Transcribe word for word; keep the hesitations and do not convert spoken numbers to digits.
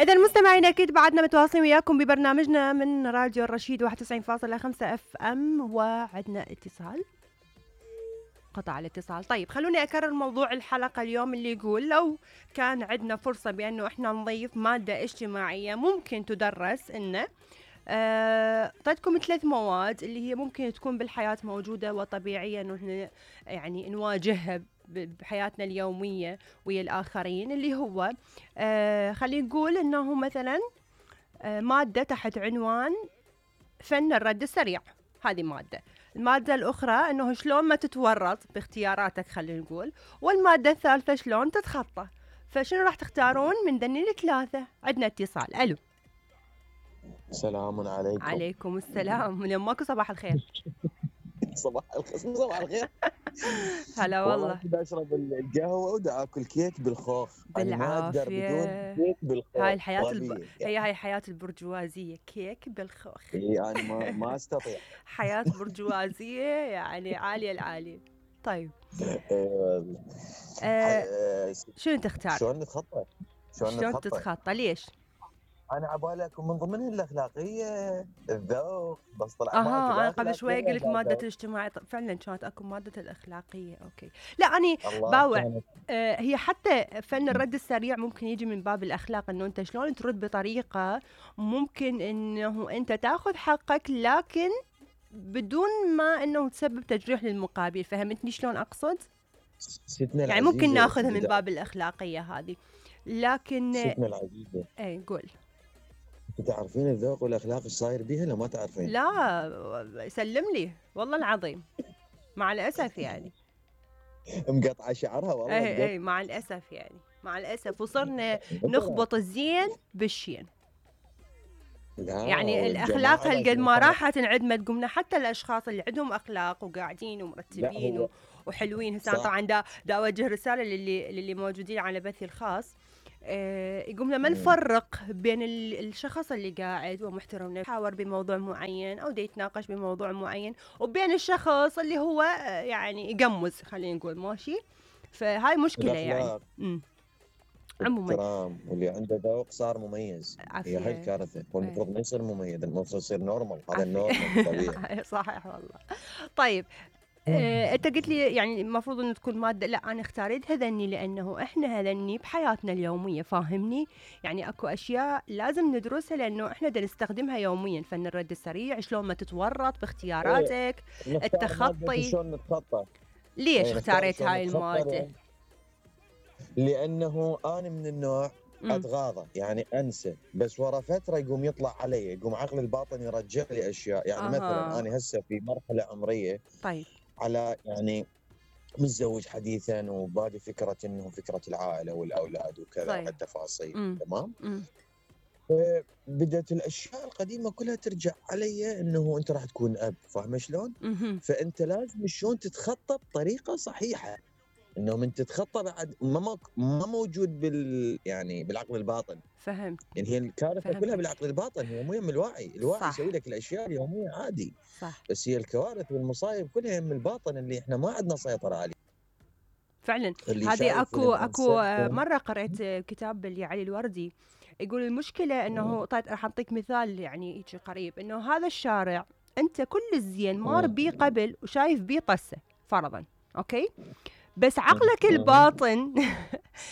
إذا المستمعين أكيد بعدنا متواصلين وياكم ببرنامجنا من راديو الرشيد واحد وتسعين فاصلة خمسة اف ام، وعدنا اتصال. قطع الاتصال. طيب خلوني أكرر موضوع الحلقة اليوم اللي يقول لو كان عندنا فرصة بأنه إحنا نضيف مادة اجتماعية ممكن تدرس إنه أعطيتكم آه ثلاث مواد اللي هي ممكن تكون بالحياة موجودة وطبيعية إنه إحنا يعني نواجهها بحياتنا اليومية ويا الآخرين، اللي هو آه خلينا نقول إنه مثلا آه مادة تحت عنوان فن الرد السريع. هذه مادة. المادة الأخرى أنه شلون ما تتورط باختياراتك خلينا نقول، والمادة الثالثة شلون تتخطى. فشنو راح تختارون من ذني الثلاثة؟ عندنا اتصال. ألو. سلام عليكم. عليكم السلام. من يماكو صباح الخير. صباح الخير. صباح الخير. هلا والله. كنت أشرب القهوة ودا أكل كيك بالخوخ. أنا ما أقدر بدون كيك بالخوخ. هاي الحياة الب... هي هاي حياة البرجوازية، كيك بالخوخ. إي أنا ما ما أستطيع. حياة برجوازية يعني عالية العالية. طيب. آه... شنو تختار؟ شلون نتخطى؟ شلون تتخطى؟ ليش؟ أنا عبالي أكون من ضمنها الأخلاقية، الذوق، بس طلع أها أنا قبل شوي قلت مادة الاجتماعي، فعلا كانت أكو مادة الأخلاقية. أوكي لا أني باوع. آه هي حتى فن الرد السريع ممكن يجي من باب الأخلاق، إنه أنت شلون ترد بطريقة ممكن إنه أنت تأخذ حقك لكن بدون ما إنه تسبب تجريح للمقابل. فهمتني شلون أقصد؟ يعني ممكن ناخذها من باب الأخلاقية هذه، لكن ستنا العزيزة. اي قول. تعرفين الذوق والاخلاق ايش صاير بيها لو ما تعرفين؟ لا سلم لي والله العظيم، مع الاسف يعني مقطعه شعرها والله. اي اي مع الاسف يعني مع الاسف وصرنا نخبط الزين بالشين. يعني الاخلاق هالقد ما راحت انعدمت. قمنا حتى الاشخاص اللي عندهم اخلاق وقاعدين ومرتبين و... وحلوين. هسه طبعا دا دا اوجه رساله للي للي موجودين على بثي الخاص. آه يقوم لما نفرق بين الشخص اللي قاعد ومحترم يحاور بموضوع معين او دا يتناقش بموضوع معين، وبين الشخص اللي هو آه يعني يقمز خلينا نقول ماشي. فهاي مشكله يعني. امم عموما واللي عنده ذوق صار مميز. هي هاي الكارثه. هو المفروض ما يصير مميز، المفروض يصير نورمال. هذا النورمال طبيعي. صحيح والله. طيب آه، انت قلت لي يعني المفروض انه تكون ماده. لا انا اختاريت هذني لانه احنا هذني بحياتنا اليوميه، فاهمني؟ يعني اكو اشياء لازم ندرسها لانه احنا بدنا نستخدمها يوميا. فن الرد السريع، شلون ما تتورط باختياراتك، إيه. التخطي. شلون نتخطى. ليش ايه اختاريت هاي الماده؟ لانه انا من النوع اتغاضى، يعني انسى، بس ورا فتره يقوم يطلع علي، يقوم عقلي الباطن يرجع لي اشياء. يعني آه. مثلا انا هسه في مرحله عمريه طيب على يعني متزوج حديثا وبادي فكره انه فكره العائله والاولاد وكذا طيب. وهالتفاصيل تمام. بدأت الاشياء القديمه كلها ترجع علي انه انت راح تكون اب، فاهم شلون؟ فانت لازم شلون تتخطى بطريقه صحيحه، انه من تتخطى بعد ما ما موجود بال يعني بالعقل الباطن. فهمت. يعني هي الكارثه كلها بالعقل الباطن، هي مو يم الوعي. الوعي يسوي لك الاشياء اليوميه عادي صح. بس هي الكوارث والمصايب كلها يم الباطن اللي احنا ما عندنا سيطره عليه فعلا. هذه اكو اكو مره قرأت كتاب لعلي الوردي يقول المشكله انه طيب راح اعطيك مثال يعني هيك قريب، انه هذا الشارع انت كل الزين مار بيه قبل وشايف بيه طسه فرضا، اوكي، بس عقلك الباطن